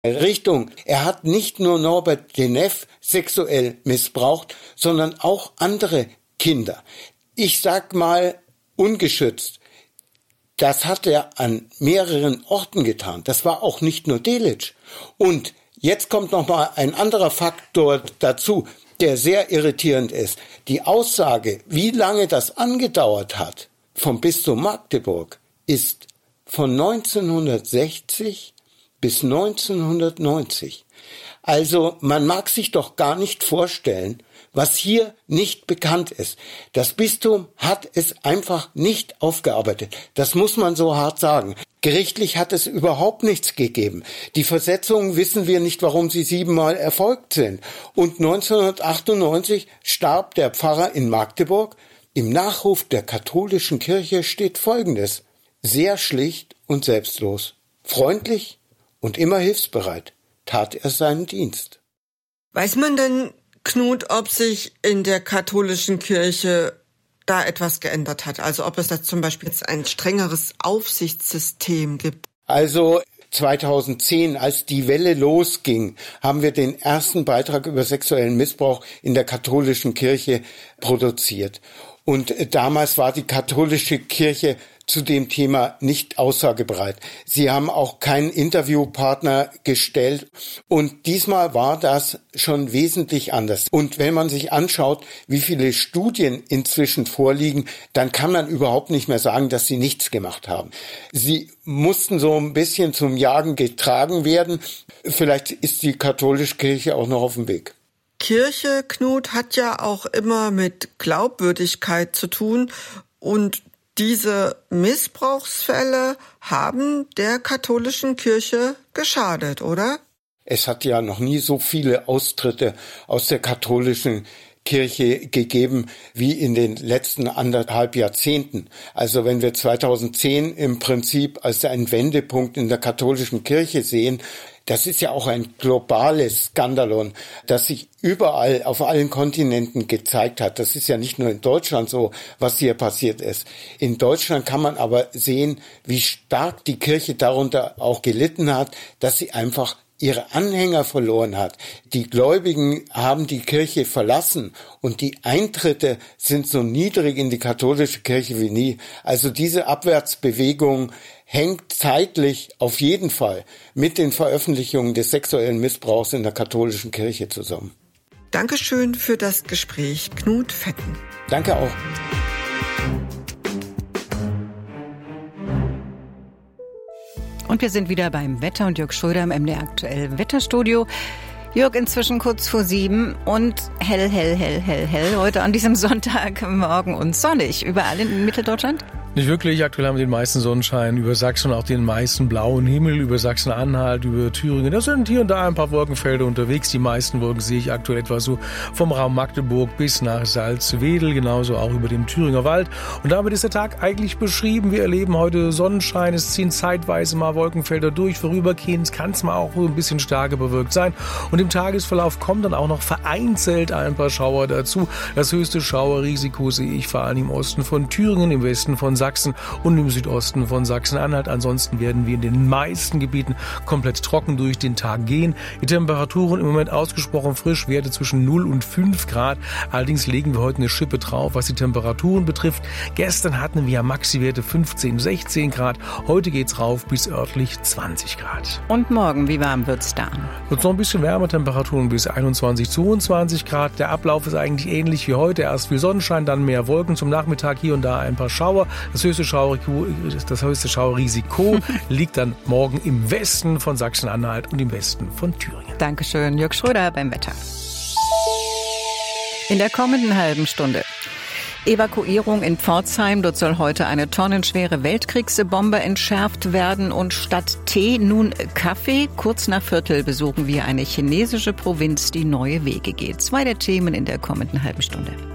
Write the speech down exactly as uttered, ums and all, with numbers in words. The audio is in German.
Richtung. Er hat nicht nur Norbert de Nef sexuell missbraucht, sondern auch andere Kinder. Ich sag mal ungeschützt. Das hat er an mehreren Orten getan. Das war auch nicht nur Delitzsch. Und jetzt kommt noch mal ein anderer Faktor dazu, der sehr irritierend ist. Die Aussage, wie lange das angedauert hat, vom Bistum Magdeburg, ist von neunzehnhundertsechzig bis neunzehnhundertneunzig. Also man mag sich doch gar nicht vorstellen, was hier nicht bekannt ist. Das Bistum hat es einfach nicht aufgearbeitet. Das muss man so hart sagen. Gerichtlich hat es überhaupt nichts gegeben. Die Versetzungen wissen wir nicht, warum sie siebenmal erfolgt sind. Und neunzehnhundertachtundneunzig starb der Pfarrer in Magdeburg. Im Nachruf der katholischen Kirche steht Folgendes: Sehr schlicht und selbstlos, freundlich und immer hilfsbereit tat er seinen Dienst. Weiß man denn, Knut, ob sich in der katholischen Kirche da etwas geändert hat? Also ob es da zum Beispiel jetzt ein strengeres Aufsichtssystem gibt? Also zweitausendzehn, als die Welle losging, haben wir den ersten Beitrag über sexuellen Missbrauch in der katholischen Kirche produziert. Und damals war die katholische Kirche zu dem Thema nicht aussagebereit. Sie haben auch keinen Interviewpartner gestellt. Und diesmal war das schon wesentlich anders. Und wenn man sich anschaut, wie viele Studien inzwischen vorliegen, dann kann man überhaupt nicht mehr sagen, dass sie nichts gemacht haben. Sie mussten so ein bisschen zum Jagen getragen werden. Vielleicht ist die katholische Kirche auch noch auf dem Weg. Kirche, Knut, hat ja auch immer mit Glaubwürdigkeit zu tun, und diese Missbrauchsfälle haben der katholischen Kirche geschadet, oder? Es hat ja noch nie so viele Austritte aus der katholischen Kirche gegeben wie in den letzten anderthalb Jahrzehnten. Also wenn wir zweitausendzehn im Prinzip als einen Wendepunkt in der katholischen Kirche sehen, das ist ja auch ein globales Skandalon, das sich überall auf allen Kontinenten gezeigt hat. Das ist ja nicht nur in Deutschland so, was hier passiert ist. In Deutschland kann man aber sehen, wie stark die Kirche darunter auch gelitten hat, dass sie einfach ihre Anhänger verloren hat. Die Gläubigen haben die Kirche verlassen und die Eintritte sind so niedrig in die katholische Kirche wie nie. Also diese Abwärtsbewegung hängt zeitlich auf jeden Fall mit den Veröffentlichungen des sexuellen Missbrauchs in der katholischen Kirche zusammen. Dankeschön für das Gespräch, Knut Fetten. Danke auch. Und wir sind wieder beim Wetter und Jörg Schröder im M D R Aktuell Wetterstudio. Jörg, inzwischen kurz vor sieben und hell, hell, hell, hell, hell. Heute an diesem Sonntagmorgen und sonnig. Überall in Mitteldeutschland? Nicht wirklich. Aktuell haben wir den meisten Sonnenschein über Sachsen und auch den meisten blauen Himmel über Sachsen-Anhalt, über Thüringen. Da sind hier und da ein paar Wolkenfelder unterwegs. Die meisten Wolken sehe ich aktuell etwa so vom Raum Magdeburg bis nach Salzwedel, genauso auch über dem Thüringer Wald. Und damit ist der Tag eigentlich beschrieben. Wir erleben heute Sonnenschein. Es ziehen zeitweise mal Wolkenfelder durch. Vorübergehend kann es mal auch ein bisschen stärker bewölkt sein. Und im Tagesverlauf kommen dann auch noch vereinzelt ein paar Schauer dazu. Das höchste Schauerrisiko sehe ich vor allem im Osten von Thüringen, im Westen von Sachsen und im Südosten von Sachsen-Anhalt. Ansonsten werden wir in den meisten Gebieten komplett trocken durch den Tag gehen. Die Temperaturen im Moment ausgesprochen frisch, Werte zwischen null und fünf Grad. Allerdings legen wir heute eine Schippe drauf, was die Temperaturen betrifft. Gestern hatten wir Maxi-Werte fünfzehn, sechzehn Grad. Heute geht's rauf bis örtlich zwanzig Grad. Und morgen, wie warm wird's da? Wird noch ein bisschen wärmer, Temperaturen bis einundzwanzig, zweiundzwanzig Grad. Der Ablauf ist eigentlich ähnlich wie heute. Erst viel Sonnenschein, dann mehr Wolken. Zum Nachmittag hier und da ein paar Schauer. Das höchste Schauerrisiko, das höchste Schauerrisiko liegt dann morgen im Westen von Sachsen-Anhalt und im Westen von Thüringen. Dankeschön, Jörg Schröder beim Wetter. In der kommenden halben Stunde. Evakuierung in Pforzheim. Dort soll heute eine tonnenschwere Weltkriegsbombe entschärft werden und statt Tee nun Kaffee. Kurz nach Viertel besuchen wir eine chinesische Provinz, die neue Wege geht. Zwei der Themen in der kommenden halben Stunde.